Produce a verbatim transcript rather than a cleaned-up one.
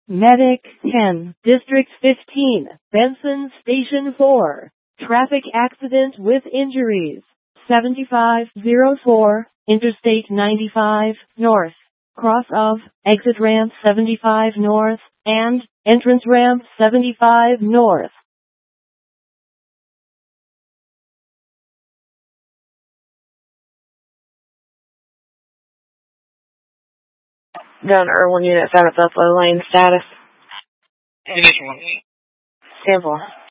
Medic ten, District fifteen, Benson Station four. Traffic accident with injuries. seventy-five oh four, Interstate ninety-five, North. Cross of, exit ramp seventy-five North, and, entrance ramp seventy-five North. Gun Irwin Unit seven, Buffalo Lane, status. Condition one. Sample.